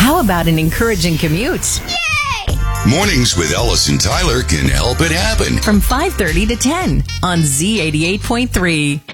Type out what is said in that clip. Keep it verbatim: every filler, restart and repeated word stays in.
How about an encouraging commute? Yay! Mornings with Ellis and Tyler can help it happen. From five thirty to ten on Z eighty-eight point three.